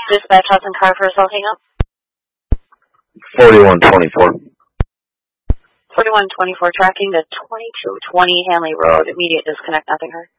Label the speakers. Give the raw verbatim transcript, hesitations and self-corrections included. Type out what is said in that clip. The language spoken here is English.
Speaker 1: Dispatch house and car for assaulting up.
Speaker 2: forty-one twenty-four.
Speaker 1: forty-one twenty-four tracking to twenty-two twenty Hanley Road. Immediate disconnect, nothing heard.